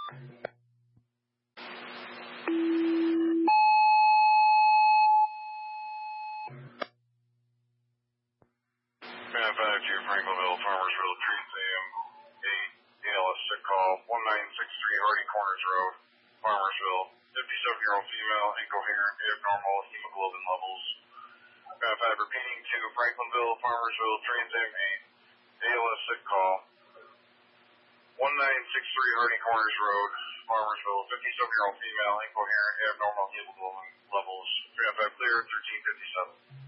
552 Franklinville, Farmersville, Tree Sam, 8 ALS sick call, 1963 Hardy Corners Road, Farmersville, 57-year-old female, incoherent, abnormal hemoglobin levels. 5 repeating to Franklinville, Farmersville, Tree Sam, 8 ALS sick call, 1963 Hardy Corners Road, Farmersville, 57-year-old female, incoherent, abnormal hemoglobin levels. 5 clear, 1357.